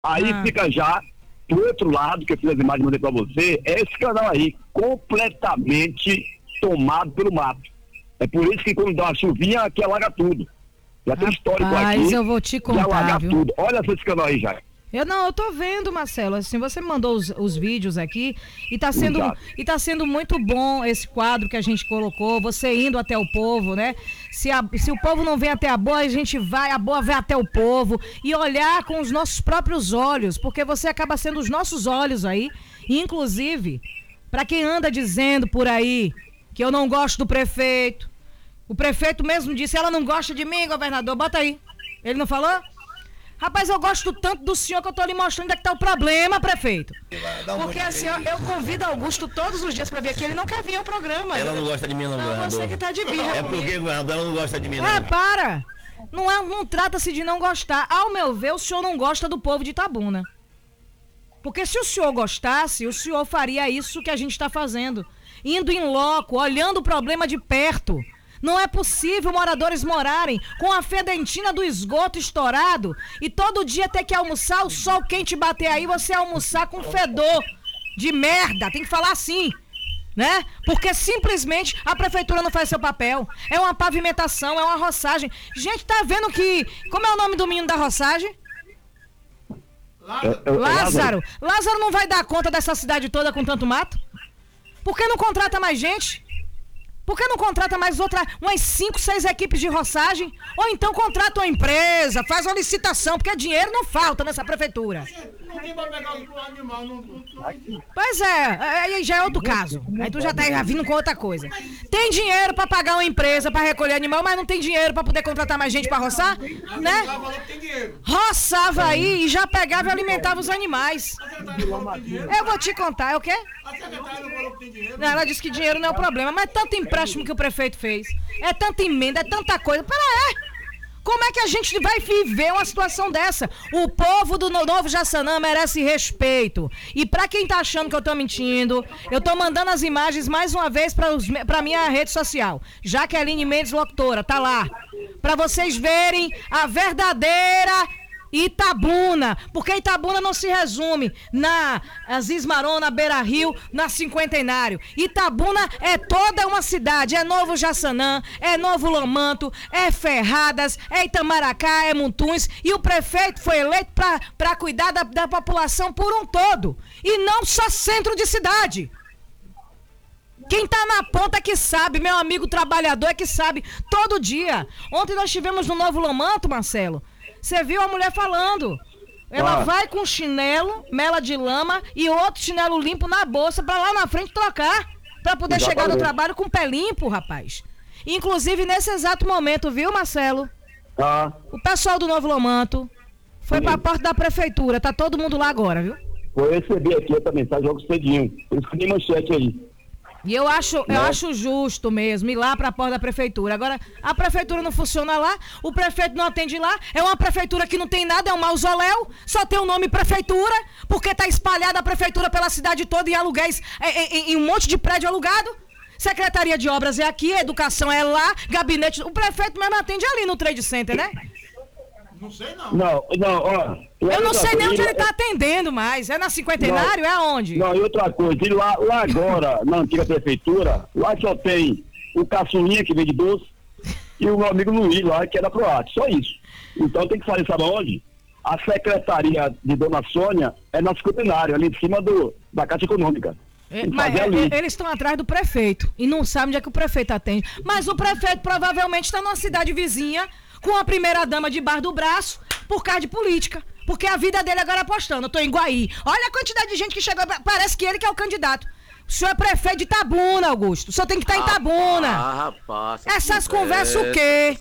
Aí fica já do outro lado, que eu fiz as imagens e mandei pra você, é esse canal aí, completamente tomado pelo mato. É por isso que quando dá uma chuvinha, aqui alaga tudo. Já tem histórico aqui. Mas eu vou te contar, de alagar viu? tudo. Olha esse canal aí, já. Eu tô vendo, Marcelo, assim, você me mandou os vídeos aqui e tá sendo muito bom esse quadro que a gente colocou, você indo até o povo, né? Se o povo não vem até a boa boa vai até o povo e olhar com os nossos próprios olhos, porque você acaba sendo os nossos olhos aí, inclusive, pra quem anda dizendo por aí que eu não gosto do prefeito, o prefeito mesmo disse, ela não gosta de mim, governador, bota aí, ele não falou? Rapaz, eu gosto tanto do senhor que eu tô lhe mostrando onde é que tá o problema, prefeito. Porque assim, eu convido Augusto todos os dias pra vir aqui, ele não quer vir ao programa. Ela não gosta de mim, não, governador. Você que tá de birra. É porque, governador, ela não gosta de mim, não. Para! Não trata-se de não gostar. Ao meu ver, o senhor não gosta do povo de Itabuna. Porque se o senhor gostasse, o senhor faria isso que a gente tá fazendo. Indo em loco, olhando o problema de perto. Não é possível moradores morarem com a fedentina do esgoto estourado e todo dia ter que almoçar, o sol quente bater aí, você almoçar com fedor de merda. Tem que falar assim, né? Porque simplesmente a prefeitura não faz seu papel. É uma pavimentação, é uma roçagem. Gente, tá vendo que... Como é o nome do menino da roçagem? Lázaro. Lázaro não vai dar conta dessa cidade toda com tanto mato? Por que não contrata mais gente? Por que não contrata mais umas 5, 6 equipes de roçagem? Ou então contrata uma empresa, faz uma licitação, porque dinheiro não falta nessa prefeitura. Pois aí já é outro caso. Aí tu já tá vindo com outra coisa. Tem dinheiro pra pagar uma empresa pra recolher animal, mas não tem dinheiro pra poder contratar mais gente pra roçar, né? Roçava aí e já pegava e alimentava os animais. Eu vou te contar, é o quê? Não, ela disse que dinheiro não é o problema, mas é tanto empréstimo que o prefeito fez, é tanta emenda, é tanta coisa. Como é que a gente vai viver uma situação dessa? O povo do Novo Jaçanã merece respeito. E pra quem tá achando que eu tô mentindo, eu tô mandando as imagens mais uma vez pra minha rede social. Jaqueline Mendes, locutora, tá lá. Pra vocês verem a verdadeira Itabuna, porque Itabuna não se resume na Assis Maron, na Beira Rio, na Cinquentenário. Itabuna é toda uma cidade, é Novo Jaçanã, é Novo Lomanto, é Ferradas, é Itamaracá, é Muntuns, e o prefeito foi eleito para cuidar da população por um todo, e não só centro de cidade. Quem tá na ponta é que sabe, meu amigo trabalhador é que sabe, todo dia. Ontem nós tivemos no Novo Lomanto, Marcelo. Você viu a mulher falando. Ela vai com chinelo, mela de lama e outro chinelo limpo na bolsa pra lá na frente trocar. Pra poder chegar no trabalho com o pé limpo, rapaz. Inclusive nesse exato momento, viu, Marcelo? O pessoal do Novo Lomanto foi pra porta da prefeitura. Tá todo mundo lá agora, viu? Vou receber aqui essa mensagem logo cedinho. Por isso que tem manchete aí. E eu acho justo mesmo ir lá pra porta da prefeitura. Agora, a prefeitura não funciona lá, o prefeito não atende lá, é uma prefeitura que não tem nada, é um mausoléu, só tem o nome prefeitura, porque tá espalhada a prefeitura pela cidade toda em aluguéis, em um monte de prédio alugado. Secretaria de Obras é aqui, a educação é lá, gabinete... O prefeito mesmo atende ali no Trade Center, né? Não sei não. Ó. Eu não sei nem onde ele tá atendendo mais. É na Cinquentenário? É aonde? Não, e outra coisa, e lá agora, na antiga prefeitura, lá só tem o caçulinha que vende doce e o meu amigo Luiz lá, que é da Proate, só isso. Então tem que fazer, sabe onde? A secretaria de Dona Sônia é na Cinquentenário, ali em cima da Caixa Econômica. Mas eles estão atrás do prefeito e não sabem onde é que o prefeito atende. Mas o prefeito provavelmente está numa cidade vizinha com a primeira-dama debaixo do braço por causa de política. Porque a vida dele agora é apostando. Eu tô em Guaí. Olha a quantidade de gente que chegou. Parece que ele que é o candidato. O senhor é prefeito de Itabuna, Augusto. O senhor tem que estar em Itabuna. Rapaz. Essas conversas o quê?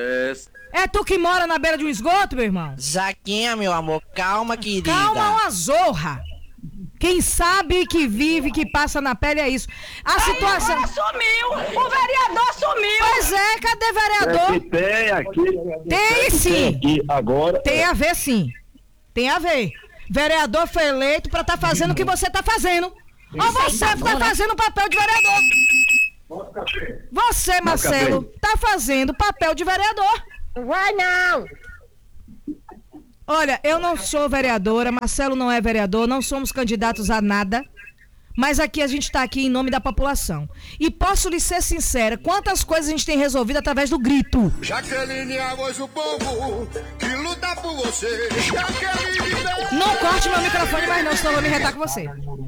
É tu que mora na beira de um esgoto, meu irmão? Zaquinha, meu amor, calma, querida. Calma, uma zorra. Quem sabe que vive, que passa na pele é isso. A situação... Agora sumiu! O vereador sumiu! Pois é, cadê vereador? Tem aqui. Tem sim. Aqui agora. Tem a ver sim. Tem a ver. Vereador foi eleito pra estar fazendo o que você tá fazendo. Ou você tá fazendo o papel de vereador. Você, Marcelo, tá fazendo o papel de vereador. Vai não! Olha, eu não sou vereadora, Marcelo não é vereador, não somos candidatos a nada, mas aqui a gente está aqui em nome da população. E posso lhe ser sincera, quantas coisas a gente tem resolvido através do grito. Jaqueline é a voz do povo que luta por você. Jaqueline... Não corte meu microfone mais não, senão eu vou me retar com você.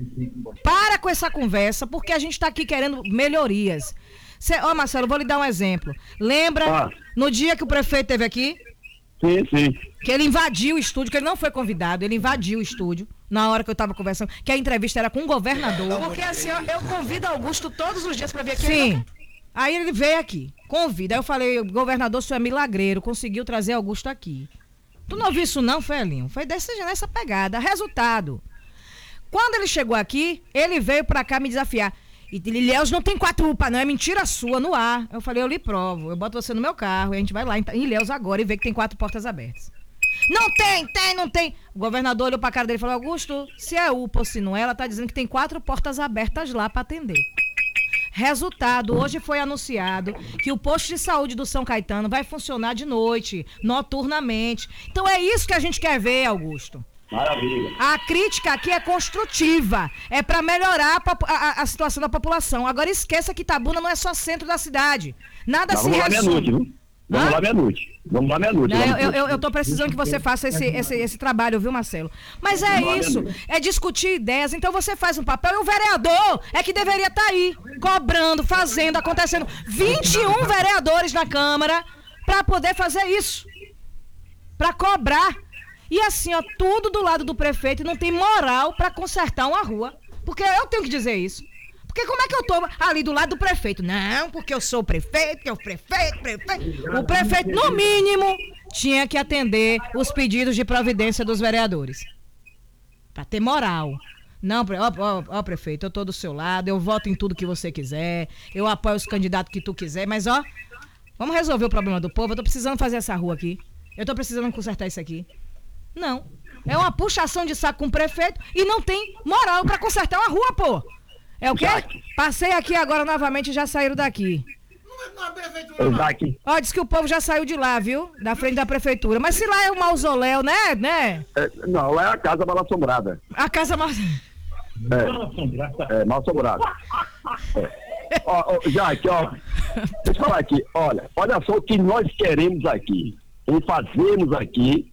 Para com essa conversa, porque a gente está aqui querendo melhorias. Ó, Marcelo, vou lhe dar um exemplo. Lembra no dia que o prefeito esteve aqui? Sim. Que ele invadiu o estúdio, que ele não foi convidado, ele invadiu o estúdio, na hora que eu tava conversando, que a entrevista era com o governador. Porque assim, eu convido Augusto todos os dias pra vir aqui. Sim. Aí ele veio aqui, convida. Aí eu falei, governador, o senhor é milagreiro, conseguiu trazer Augusto aqui. Tu não ouviu isso não, Felinho? Foi nessa pegada. Resultado. Quando ele chegou aqui, ele veio pra cá me desafiar. E Ilhéus não tem 4 UPA, não, é mentira sua, no ar. Eu falei, eu lhe provo, eu boto você no meu carro e a gente vai lá em Ilhéus agora e vê que tem 4 portas abertas. Não tem. O governador olhou pra cara dele e falou, Augusto, se é UPA ou se não é, ela tá dizendo que tem 4 portas abertas lá pra atender. Resultado, hoje foi anunciado que o posto de saúde do São Caetano vai funcionar de noite, noturnamente. Então é isso que a gente quer ver, Augusto. Maravilha. A crítica aqui é construtiva, é para melhorar a situação da população. Agora esqueça que Itabuna não é só centro da cidade. Nada se resume. Vamos lá meia-noite. Eu tô precisando que você faça esse trabalho, viu, Marcelo? Mas é isso, é discutir ideias. Então você faz um papel e o vereador é que deveria estar aí, cobrando, fazendo, acontecendo. 21 vereadores na Câmara para poder fazer isso. Para cobrar. E assim, ó, tudo do lado do prefeito, não tem moral pra consertar uma rua. Porque eu tenho que dizer isso. Porque como é que eu tô ali do lado do prefeito? Não, porque eu sou o prefeito, O prefeito, no mínimo, tinha que atender os pedidos de providência dos vereadores. Pra ter moral. Não, ó, prefeito, eu tô do seu lado, eu voto em tudo que você quiser, eu apoio os candidatos que tu quiser, mas ó, vamos resolver o problema do povo, eu tô precisando fazer essa rua aqui. Eu tô precisando consertar isso aqui. Não. É uma puxação de saco com o prefeito e não tem moral pra consertar uma rua, pô. É o quê? Passei aqui agora novamente e já saíram daqui. Ó, diz que o povo já saiu de lá, viu? Da frente da prefeitura. Mas se lá é um mausoléu, né? Não, lá é a casa mal assombrada. A casa mal... mal assombrada. Jaque, deixa eu falar aqui. Olha só o que nós queremos aqui. E fazemos aqui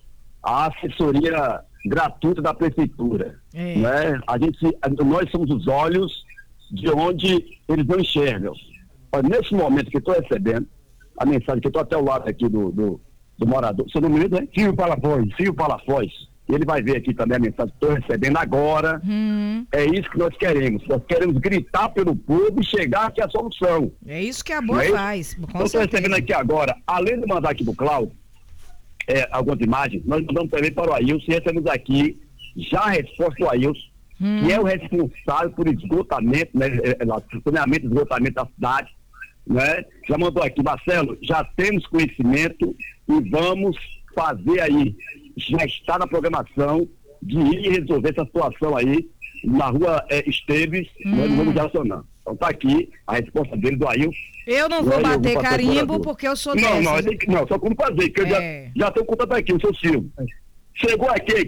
a assessoria gratuita da prefeitura, né? Nós somos os olhos de onde eles não enxergam. Nesse momento que eu estou recebendo a mensagem, que eu estou até ao lado aqui do morador, seu nome é Silvio Palafoz, ele vai ver aqui também a mensagem que estou recebendo agora. É isso que nós queremos gritar pelo povo e chegar aqui à solução. É isso que a boa faz. Eu estou recebendo aqui agora, além de mandar aqui do Cláudio algumas imagens, nós mandamos também para o Ailson e recebemos aqui já a resposta do Ailson, que é o responsável por esgotamento, né, saneamento e esgotamento da cidade, né? Já mandou aqui, Marcelo, já temos conhecimento e vamos fazer aí, já está na programação de ir resolver essa situação aí na rua Esteves, nós vamos relacionar. Então tá aqui a resposta dele do Ailson. Eu não vou bater carimbo porque eu sou dessa. Não, só como fazer, que eu já tenho contato aqui, o seu Silvio. Chegou aqui,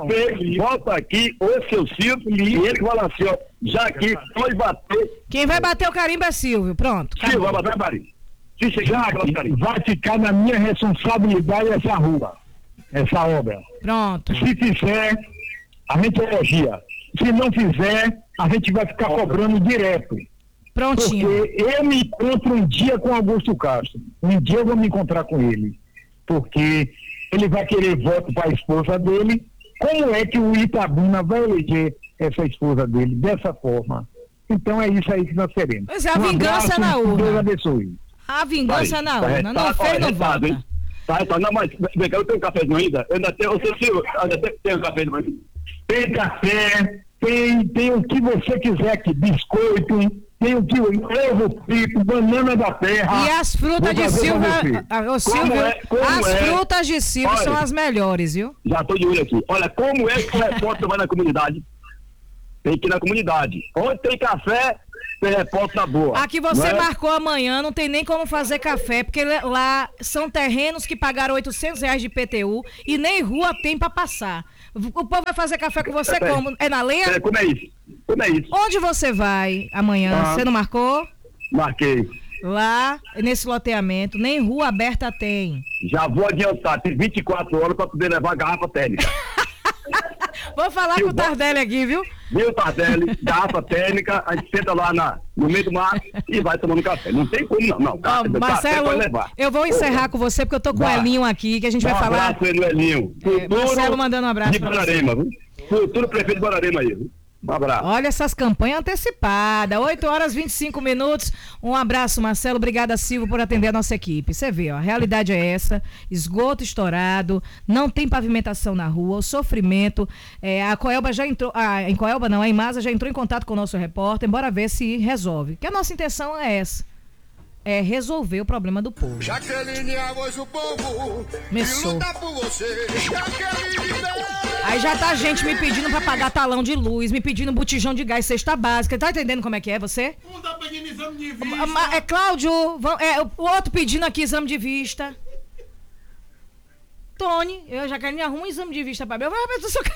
volta aqui, o seu Silvio, e ele fala assim, ó, já aqui, pode bater. Quem vai bater o carimbo é Silvio, pronto. Silvio, vai bater o carimbo. Se chegar, vai ficar na minha responsabilidade essa rua, essa obra. Pronto. Se fizer, a gente elogia. Se não fizer, a gente vai ficar cobrando direto. Prontinho. Porque eu me encontro um dia com Augusto Castro. Um dia eu vou me encontrar com ele. Porque ele vai querer voto para a esposa dele. Como é que o Itabuna vai eleger essa esposa dele dessa forma? Então é isso aí que nós queremos. Pois é, a vingança na urna. Deus abençoe. A vingança na urna. Não fez, não volta. Não, mas eu tenho um cafezinho ainda. Eu ainda tenho, tem um café de manhã. Tem café, tem o que você quiser aqui, biscoito, tem o que ovo frito, banana da terra. E as frutas de Silvio, frutas de Silvio são as melhores, viu? Já estou de olho aqui. Olha, como é que o repórter vai na comunidade? Tem que ir na comunidade. Onde tem café, Tem repórter na boa. Aqui você não é? marcou amanhã, não tem nem como fazer café, porque lá são terrenos que pagaram R$800 de IPTU e nem rua tem pra passar. O povo vai fazer café com você como? É na lenha? Como é isso? Como é isso? Onde você vai amanhã? Você não marcou? Marquei. Lá, nesse loteamento, nem rua aberta tem. Já vou adiantar, tem 24 horas pra poder levar a garrafa térmica. Vou falar com o Tardelli aqui, viu? Viu, Tardelli? Garrafa térmica, a gente senta lá no meio do mar e vai tomando café. Não tem como, não. Ó, Marcelo, eu vou encerrar com você, porque eu tô com o Elinho aqui, que a gente vai falar. Um abraço aí no Elinho. Marcelo mandando um abraço de pra Borarema, viu? Futuro prefeito de Borarema aí, viu? Um abraço. Olha essas campanhas antecipadas, 8h25. Um abraço, Marcelo. Obrigada, Silvio, por atender a nossa equipe. Você vê, ó, a realidade é essa: esgoto estourado, não tem pavimentação na rua, o sofrimento. A Coelba já entrou, a Imasa já entrou em contato com o nosso repórter, bora ver se resolve. Que a nossa intenção é essa. É resolver o problema do povo. Jaqueline, a voz do povo, Começou. que luta por você. Jaqueline, Aí já tá gente me pedindo pra pagar talão de luz, me pedindo botijão de gás, cesta básica. Tá entendendo como é que é você? Não tá pedindo exame de vista. Cláudio, o outro pedindo aqui exame de vista. Tony, eu já quero me arrumar um exame de vista pra mim. Eu vou rapaz, eu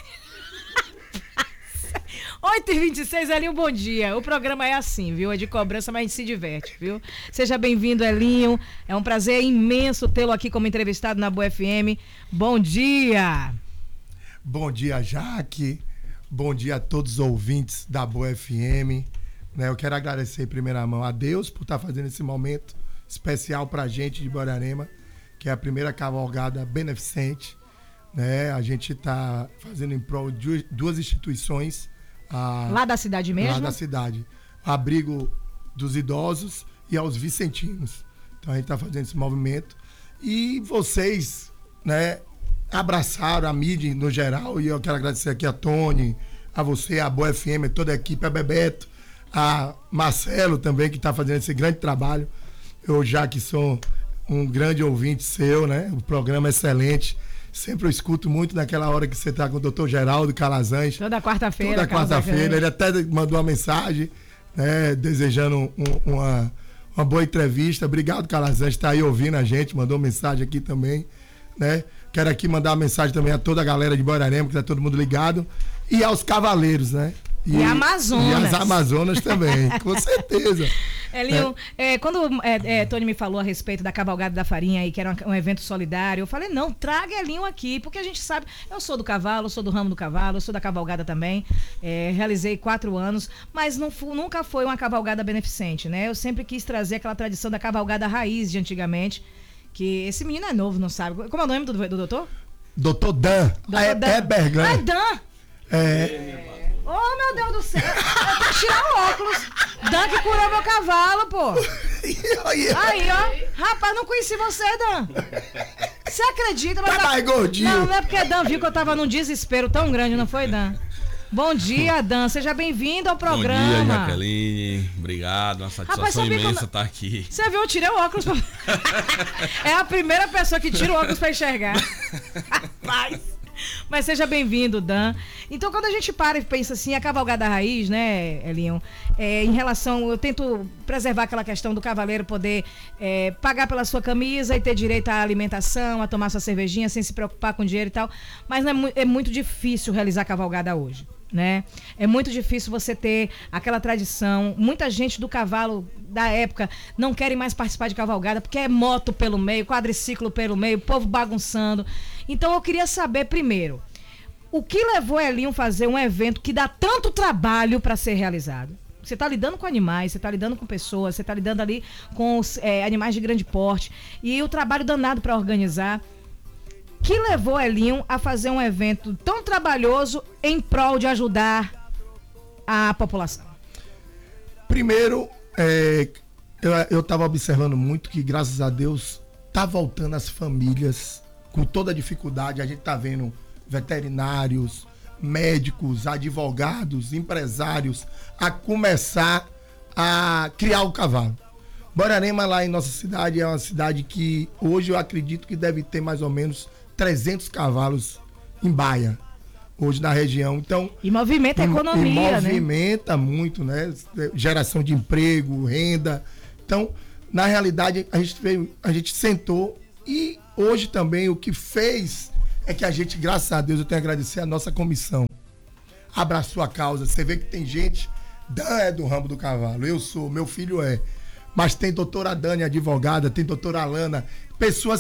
8h26, Elinho, bom dia. O programa é assim, viu? É de cobrança, mas a gente se diverte, viu? Seja bem-vindo, Elinho. É um prazer imenso tê-lo aqui como entrevistado na Boa FM. Bom dia. Bom dia, Jaque. Bom dia a todos os ouvintes da Boa FM. Eu quero agradecer em primeira mão a Deus por estar fazendo esse momento especial pra gente de Borarema, que é a primeira cavalgada beneficente. A gente está fazendo em prol de duas instituições. Lá da cidade mesmo? Lá da cidade. Abrigo dos idosos e aos vicentinos. Então a gente está fazendo esse movimento. E vocês, abraçaram a mídia no geral. E eu quero agradecer aqui a Tony, a você, a Boa FM, toda a equipe, a Bebeto, a Marcelo também, que está fazendo esse grande trabalho. Eu já que sou um grande ouvinte seu, O programa é excelente. Sempre eu escuto muito naquela hora que você está com o Dr. Geraldo Calazans. Toda quarta-feira. Toda quarta-feira. Ele até mandou uma mensagem, desejando uma boa entrevista. Obrigado, Calazans, está aí ouvindo a gente. Mandou mensagem aqui também, Quero aqui mandar uma mensagem também a toda a galera de Borarema, que está todo mundo ligado. E aos cavaleiros, E Amazonas. E as Amazonas também, com certeza. Elinho, quando Tony me falou a respeito da Cavalgada da Farinha aí, que era um evento solidário, eu falei, não, traga Elinho aqui, porque a gente sabe, eu sou do cavalo, sou do ramo do cavalo, eu sou da cavalgada também, realizei 4 anos, mas nunca foi uma cavalgada beneficente, Eu sempre quis trazer aquela tradição da cavalgada raiz de antigamente, que esse menino é novo, não sabe. Como é o nome do doutor? Doutor Dan. Bergan. É Dan. Oh, meu Deus do céu. Eu tenho que tirar o óculos. Dan que curou meu cavalo, pô. Aí, ó. Rapaz, não conheci você, Dan. Você acredita? Mas tá mais gordinho. Não é porque Dan viu que eu tava num desespero tão grande, não foi, Dan? Bom dia, Dan. Seja bem-vindo ao programa. Bom dia, Jaqueline. Obrigado. Uma satisfação imensa estar aqui. Você viu? Eu tirei o óculos. É a primeira pessoa que tira o óculos pra enxergar. Rapaz. Mas seja bem-vindo, Dan. Então, quando a gente para e pensa assim, a cavalgada raiz, Elinho, em relação, eu tento preservar aquela questão do cavaleiro poder pagar pela sua camisa e ter direito à alimentação, a tomar sua cervejinha sem se preocupar com dinheiro e tal, mas é muito difícil realizar a cavalgada hoje. É muito difícil você ter aquela tradição. Muita gente do cavalo da época não querem mais participar de cavalgada porque é moto pelo meio, quadriciclo pelo meio, povo bagunçando. Então eu queria saber primeiro, o que levou Elinho a fazer um evento que dá tanto trabalho para ser realizado? Você está lidando com animais, você está lidando com pessoas, você está lidando ali com animais de grande porte e o trabalho danado para organizar. Que levou Elinho a fazer um evento tão trabalhoso em prol de ajudar a população? Primeiro, eu estava observando muito que, graças a Deus, tá voltando as famílias com toda a dificuldade. A gente tá vendo veterinários, médicos, advogados, empresários a começar a criar o cavalo. Borarema, lá em nossa cidade, é uma cidade que hoje eu acredito que deve ter mais ou menos 300 cavalos em baia. hoje na região. Então, e movimenta a economia, né? Movimenta muito, né? Geração de emprego, renda. Então, na realidade, a gente sentou e hoje também o que fez é que a gente, graças a Deus, eu tenho a agradecer a nossa comissão. Abraçou a causa. Você vê que tem gente, Dan é do ramo do cavalo, eu sou, meu filho é. Mas tem doutora Dani, advogada, tem doutora Alana, pessoas